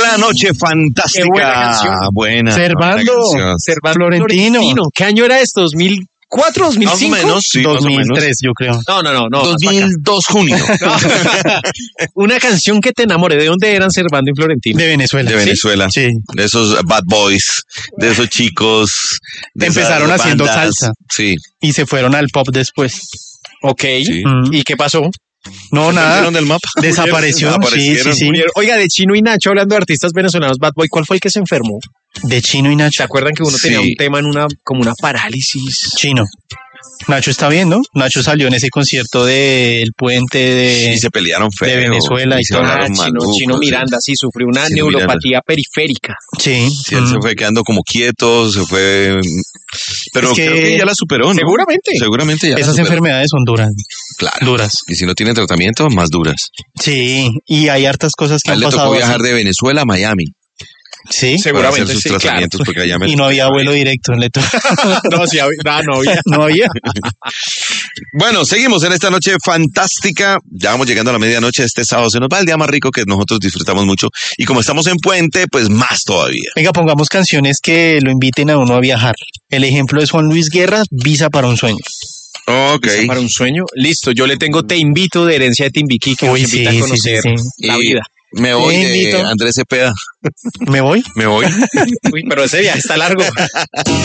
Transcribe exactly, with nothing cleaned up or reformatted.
esta noche fantástica. Qué buena canción. Buena. Servando, buena Servando Florentino. Florentino. ¿Qué año era esto? ¿dos mil cuatro, dos mil cinco? Más o menos, sí, dos mil tres, más o menos. yo creo. No, no, no, no. dos más mil para dos junio. acá. No. Una canción que te enamore. ¿De dónde eran Servando y Florentino? De Venezuela. De Venezuela. Sí. De esos bad boys, de esos chicos. De Empezaron esas haciendo bandas. salsa. Sí. Y se fueron al pop después. Ok. Sí. Mm. ¿Y qué pasó? No, ¿Se nada. perdieron del mapa? Desapareció. Sí, sí, Desaparecieron. sí. Murieron. Oiga, de Chino y Nacho, hablando de artistas venezolanos, Bad Boy, ¿cuál fue el que se enfermó? De Chino y ¿Se Nacho. acuerdan que uno Sí. tenía un tema en una, como una parálisis? Chino. Nacho está bien, ¿no? Nacho salió en ese concierto del puente de... Y se pelearon feo. de Venezuela y se todo. Ah, hablaron Chino, maluco, Chino sí. Miranda, sí, sufrió una Chino neuropatía periférica. Sí. Sí, él Mm. se fue quedando como quieto, se fue... Pero Es que- creo que ya la superó, ¿no? Seguramente. Seguramente ya la Esas superó. enfermedades son duras. Claro. Duras. Y si no tienen tratamiento, más duras. Sí. Y hay hartas cosas que A él han le tocó pasado. viajar así. de Venezuela a Miami Sí. para Seguramente, hacer sus sí, claro. tratamientos porque allá me- Y no había vuelo directo. Le to- No, sí, había- no, no había. no había. Bueno, seguimos en esta noche fantástica. Ya vamos llegando a la medianoche. Este sábado se nos va el día más rico que nosotros disfrutamos mucho. Y como estamos en puente, pues más todavía. Venga, pongamos canciones que lo inviten a uno a viajar. El ejemplo es Juan Luis Guerra, Visa para un sueño. Ok. Quizá Para un sueño. Listo, yo le tengo Te invito de Herencia de Timbiquí que Uy, nos invita sí, a sí, conocer sí, sí. la Y vida. Me voy Te de invito. Andrés Cepeda. ¿Me voy? Me voy. Uy, pero ese viaje está largo.